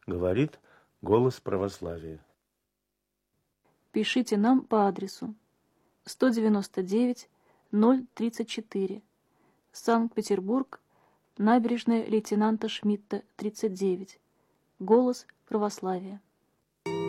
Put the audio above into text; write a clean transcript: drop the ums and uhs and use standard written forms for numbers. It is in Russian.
говорит голос православия. Пишите нам по адресу 199-034, Санкт-Петербург, набережная лейтенанта Шмидта, 39. Голос православия.